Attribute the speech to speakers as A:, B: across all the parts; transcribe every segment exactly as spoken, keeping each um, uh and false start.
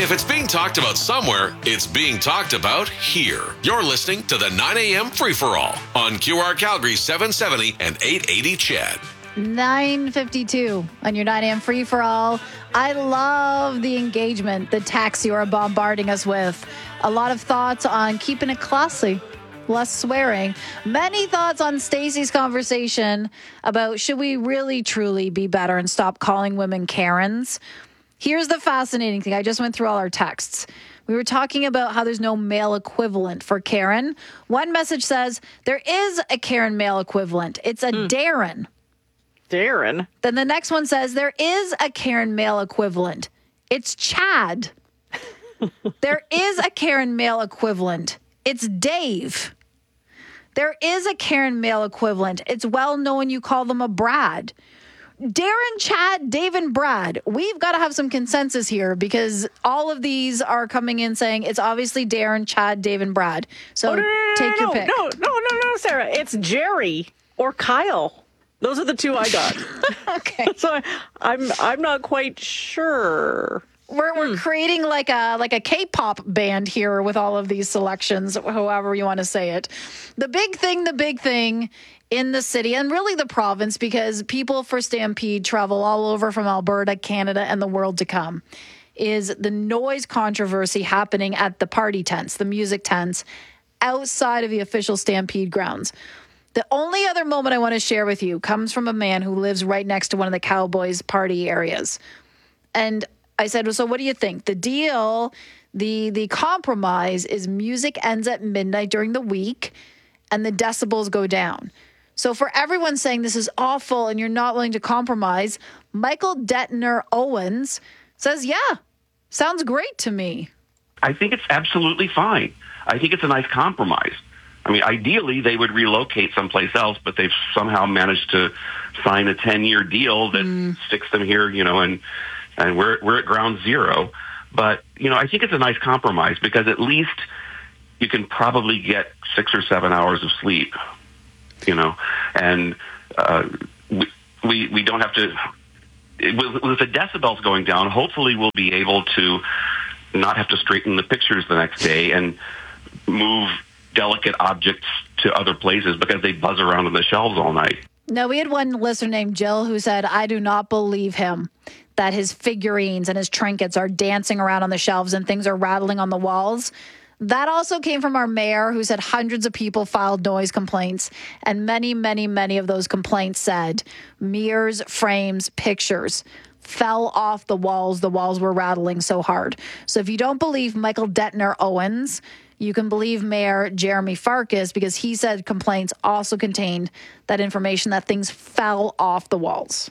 A: If it's being talked about somewhere, it's being talked about here. You're listening to the nine a.m. Free-for-All on Q R Calgary seven seventy and eight eighty C H E D.
B: nine fifty-two on your nine a.m. Free-for-All. I love the engagement, the text you are bombarding us with. A lot of thoughts on keeping it classy, less swearing. Many thoughts on Stacey's conversation about should we really, truly be better and stop calling women Karens? Here's the fascinating thing. I just went through all our texts. We were talking about how there's no male equivalent for Karen. One message says there is a Karen male equivalent. It's a mm. Darren.
C: Darren?
B: Then the next one says there is a Karen male equivalent. It's Chad. There is a Karen male equivalent. It's Dave. There is a Karen male equivalent. It's well known you call them a Brad. Darren, Chad, Dave, and Brad. We've got to have some consensus here because all of these are coming in saying it's obviously Darren, Chad, Dave, and Brad. So
C: oh, no, no, no,
B: take
C: no,
B: your pick.
C: No, no, no, no, Sarah. It's Jerry or Kyle. Those are the two I got.
B: Okay.
C: So I, I'm I'm not quite sure.
B: We're we're hmm. creating like a like a K-pop band here with all of these selections, however you want to say it. The big thing, the big thing in the city and really the province, because people for Stampede travel all over from Alberta, Canada, and the world to come, is the noise controversy happening at the party tents, the music tents, outside of the official Stampede grounds. The only other moment I want to share with you comes from a man who lives right next to one of the Cowboys party areas. And I said, well, so what do you think? The deal, the the compromise is music ends at midnight during the week and the decibels go down. So for everyone saying this is awful and you're not willing to compromise, Michael Detner Owens says, yeah, sounds great to me.
D: I think it's absolutely fine. I think it's a nice compromise. I mean, ideally, they would relocate someplace else, but they've somehow managed to sign a ten-year deal that mm. sticks them here, you know, and and we're we're at ground zero. But, you know, I think it's a nice compromise because at least you can probably get six or seven hours of sleep, you know, and uh, we, we we don't have to, with, with the decibels going down, hopefully we'll be able to not have to straighten the pictures the next day and move delicate objects to other places because they buzz around on the shelves all night.
B: No, we had one listener named Jill who said, I do not believe him that his figurines and his trinkets are dancing around on the shelves and things are rattling on the walls. That also came from our mayor who said hundreds of people filed noise complaints and many, many, many of those complaints said mirrors, frames, pictures fell off the walls. The walls were rattling so hard. So if you don't believe Michael Detner Owens, you can believe Mayor Jeremy Farkas because he said complaints also contained that information that things fell off the walls.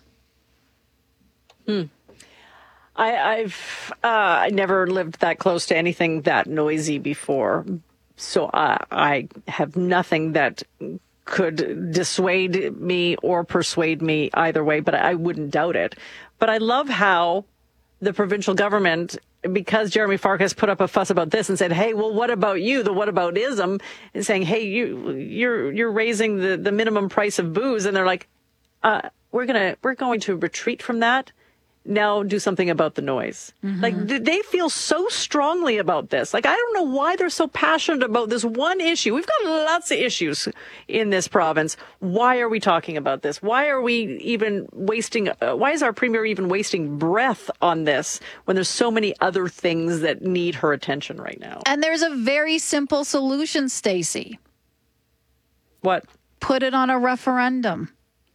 C: Hmm. I, I've uh, never lived that close to anything that noisy before, so uh, I have nothing that could dissuade me or persuade me either way, but I wouldn't doubt it. But I love how the provincial government, because Jeremy Farkas put up a fuss about this and said, hey, well, what about you? The whataboutism is saying, hey, you, you're you're raising the, the minimum price of booze. And they're like, uh, we're gonna we're going to retreat from that. Now do something about the noise. Mm-hmm. Like, they feel so strongly about this. Like, I don't know why they're so passionate about this one issue. We've got lots of issues in this province. Why are we talking about this? Why are we even wasting, uh, why is our premier even wasting breath on this when there's so many other things that need her attention right now?
B: And there's a very simple solution, Stacey.
C: What?
B: Put it on a referendum.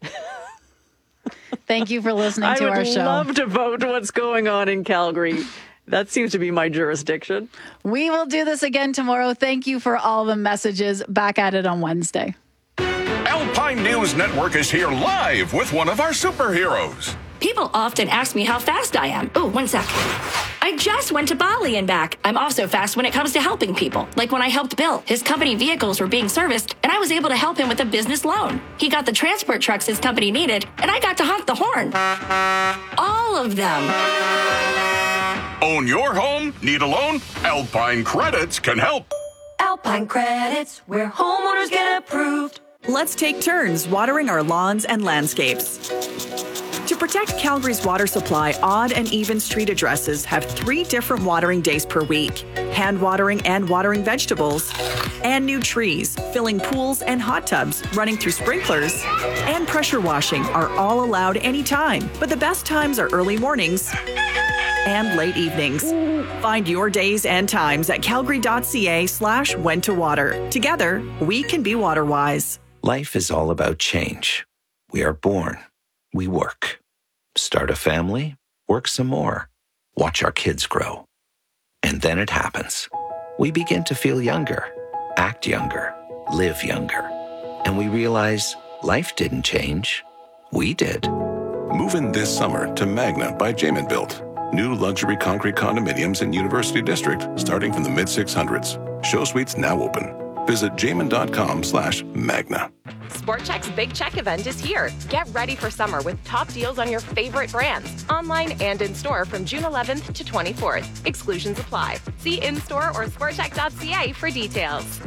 B: Thank you for listening to our show.
C: I would love to vote what's going on in Calgary. That seems to be my jurisdiction.
B: We will do this again tomorrow. Thank you for all the messages. Back at it on Wednesday.
A: Alpine News Network is here live with one of our superheroes.
E: People often ask me how fast I am. Oh, one sec. I just went to Bali and back. I'm also fast when it comes to helping people. Like when I helped Bill. His company vehicles were being serviced, and I was able to help him with a business loan. He got the transport trucks his company needed, and I got to honk the horn. All of them.
A: Own your home? Need a loan? Alpine Credits can help.
F: Alpine Credits, where homeowners get approved.
G: Let's take turns watering our lawns and landscapes. To protect Calgary's water supply, odd and even street addresses have three different watering days per week. Hand watering and watering vegetables, and new trees, filling pools and hot tubs, running through sprinklers, and pressure washing are all allowed anytime. But the best times are early mornings and late evenings. Find your days and times at calgary.ca slash when to water. Together, we can be water wise.
H: Life is all about change. We are born. We work. Start a family. Work some more. Watch our kids grow. And then it happens. We begin to feel younger, act younger, live younger. And we realize life didn't change. We did.
I: Move in this summer to Magna by Jamin Built. New luxury concrete condominiums in University District starting from the mid six hundreds. Show suites now open. Visit jamin.com slash magna.
J: Sport Chek's Big Check event is here. Get ready for summer with top deals on your favorite brands, online and in-store from June eleventh to twenty-fourth. Exclusions apply. See in-store or sport chek dot c a for details.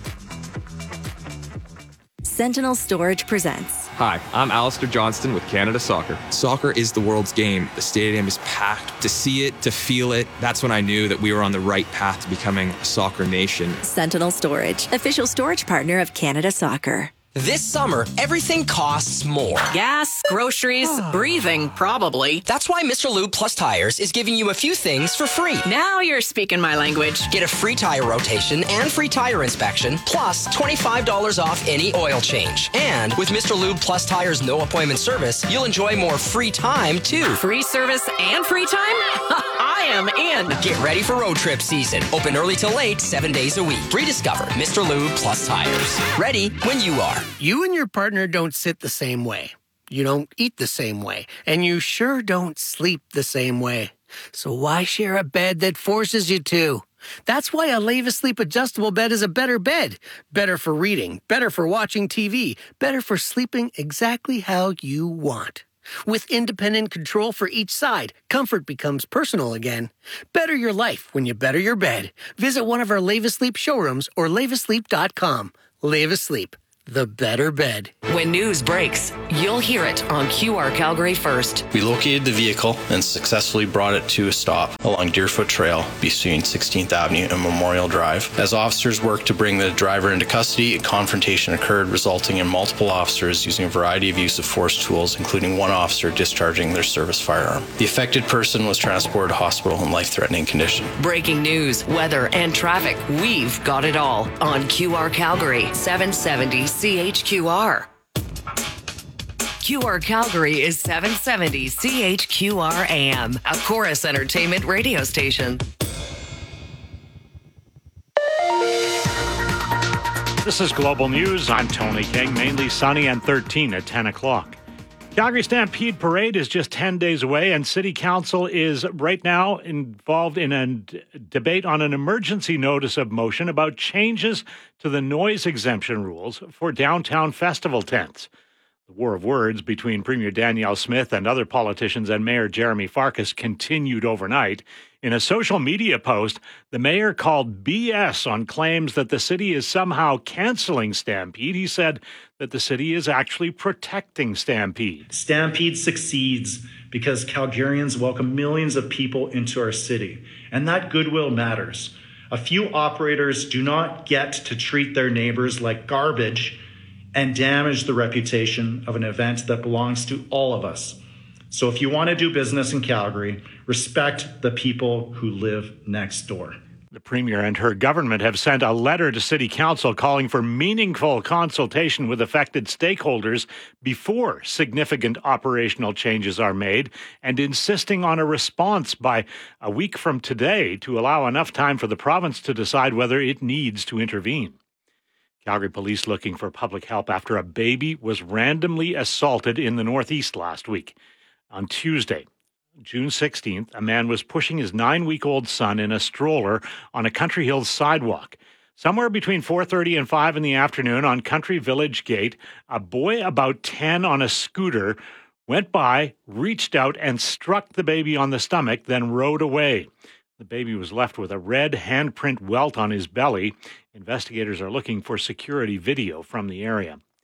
K: Sentinel Storage presents.
L: Hi, I'm Alistair Johnston with Canada Soccer. Soccer is the world's game. The stadium is packed. To see it, to feel it, that's when I knew that we were on the right path to becoming a soccer nation.
K: Sentinel Storage, official storage partner of Canada Soccer.
M: This summer, everything costs more.
N: Gas, groceries, breathing, probably.
M: That's why Mister Lube Plus Tires is giving you a few things for free.
N: Now you're speaking my language.
M: Get a free tire rotation and free tire inspection, plus twenty-five dollars off any oil change. And with Mister Lube Plus Tires no appointment service, you'll enjoy more free time, too.
N: Free service and free time? I am in.
M: Get ready for road trip season. Open early till late, seven days a week. Rediscover Mister Lube Plus Tires. Ready when you are.
O: You and your partner don't sit the same way. You don't eat the same way. And you sure don't sleep the same way. So why share a bed that forces you to? That's why a Leva Sleep adjustable bed is a better bed. Better for reading, better for watching T V, better for sleeping exactly how you want. With independent control for each side, comfort becomes personal again. Better your life when you better your bed. Visit one of our Leva Sleep showrooms or leva sleep dot com. Leva Sleep, the better bed.
N: When news breaks, you'll hear it on Q R Calgary First.
P: We located the vehicle and successfully brought it to a stop along Deerfoot Trail between sixteenth Avenue and Memorial Drive. As officers worked to bring the driver into custody, a confrontation occurred, resulting in multiple officers using a variety of use of force tools, including one officer discharging their service firearm. The affected person was transported to hospital in life-threatening condition.
N: Breaking news, weather, and traffic. We've got it all on Q R Calgary, seven seventy C H Q R. Q R Calgary is seven seventy C H Q R A M, a Chorus Entertainment radio station.
Q: This is Global News. I'm Tony King. Mainly sunny and thirteen at ten o'clock. Calgary Stampede Parade is just ten days away, and City Council is right now involved in a d- debate on an emergency notice of motion about changes to the noise exemption rules for downtown festival tents. The war of words between Premier Danielle Smith and other politicians and Mayor Jeremy Farkas continued overnight. In a social media post, the mayor called B S on claims that the city is somehow canceling Stampede. He said that the city is actually protecting Stampede.
R: Stampede succeeds because Calgarians welcome millions of people into our city, and that goodwill matters. A few operators do not get to treat their neighbors like garbage and damage the reputation of an event that belongs to all of us. So if you want to do business in Calgary, respect the people who live next door.
Q: The Premier and her government have sent a letter to City Council calling for meaningful consultation with affected stakeholders before significant operational changes are made, and insisting on a response by a week from today to allow enough time for the province to decide whether it needs to intervene. Calgary police looking for public help after a baby was randomly assaulted in the Northeast last week. On Tuesday, June sixteenth, a man was pushing his nine-week-old son in a stroller on a Country Hills sidewalk. Somewhere between four thirty and five in the afternoon on Country Village Gate, a boy about ten on a scooter went by, reached out, and struck the baby on the stomach, then rode away. The baby was left with a red handprint welt on his belly. Investigators are looking for security video from the area.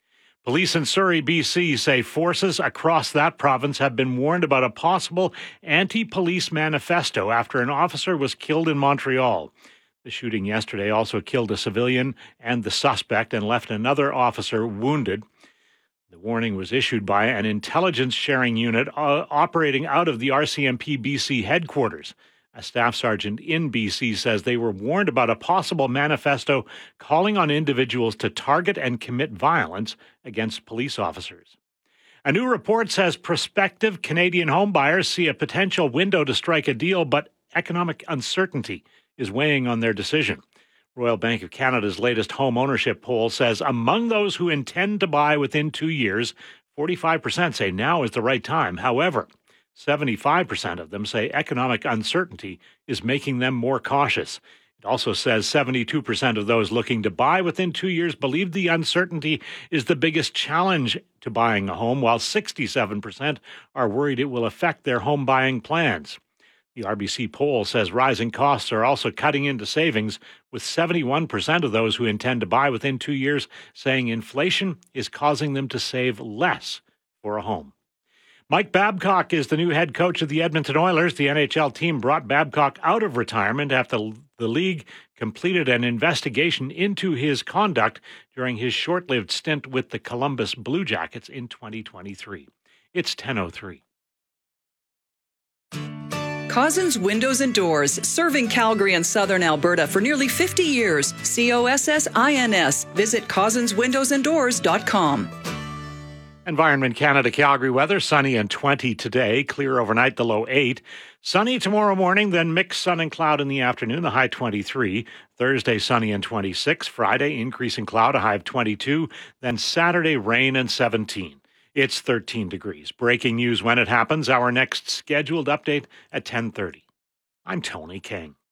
Q: Police in Surrey, B C say forces across that province have been warned about a possible anti-police manifesto after an officer was killed in Montreal. The shooting yesterday also killed a civilian and the suspect and left another officer wounded. The warning was issued by an intelligence sharing unit uh, operating out of the R C M P B C headquarters. A staff sergeant in B C says they were warned about a possible manifesto calling on individuals to target and commit violence against police officers. A new report says prospective Canadian homebuyers see a potential window to strike a deal, but economic uncertainty is weighing on their decision. Royal Bank of Canada's latest home ownership poll says among those who intend to buy within two years, forty-five percent say now is the right time. However, seventy-five percent of them say economic uncertainty is making them more cautious. It also says seventy-two percent of those looking to buy within two years believe the uncertainty is the biggest challenge to buying a home, while sixty-seven percent are worried it will affect their home buying plans. The R B C poll says rising costs are also cutting into savings, with seventy-one percent of those who intend to buy within two years saying inflation is causing them to save less for a home. Mike Babcock is the new head coach of the Edmonton Oilers. The N H L team brought Babcock out of retirement after the league completed an investigation into his conduct during his short-lived stint with the Columbus Blue Jackets in twenty twenty-three. It's ten oh three.
S: Cozzens Windows and Doors, serving Calgary and southern Alberta for nearly fifty years. C O S S I N S. Visit cozzens windows and doors dot com.
Q: Environment Canada Calgary weather, sunny and twenty today, clear overnight, the low eight. Sunny tomorrow morning, then mixed sun and cloud in the afternoon, the high twenty-three. Thursday, sunny and twenty-six. Friday, increasing cloud, a high of twenty-two. Then Saturday, rain and seventeen. It's thirteen degrees. Breaking news when it happens. Our next scheduled update at ten thirty. I'm Tony King.